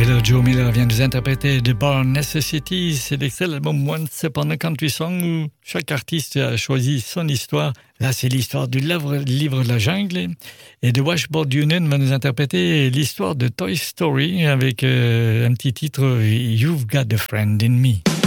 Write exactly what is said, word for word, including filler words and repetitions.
Tyler Joe Miller vient de nous interpréter The Bar Necessities. C'est l'extrait de l'album Once Upon a Country Song où chaque artiste a choisi son histoire. Là, c'est l'histoire du livre, livre de la jungle. Et The Washboard Union va nous interpréter l'histoire de Toy Story avec euh, un petit titre You've Got a Friend in Me.